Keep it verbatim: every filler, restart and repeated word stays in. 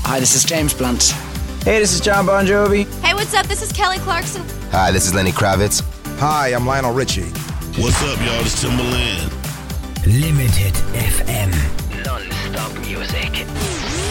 Hi, this is James Blunt. Hey, this is John Bon Jovi. Hey, what's up? This is Kelly Clarkson. Hi, this is Lenny Kravitz. Hi, I'm Lionel Richie. What's up, y'all? This is Timbaland. Limited F M. Non-stop music.